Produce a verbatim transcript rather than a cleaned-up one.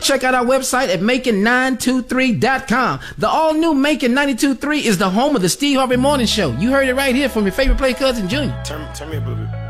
Check out our website at Macon nine two three dot com. The all-new Macon ninety-two point three is the home of the Steve Harvey Morning Show. You heard it right here from your favorite play cousin, Junior. Turn, turn me up a little bit.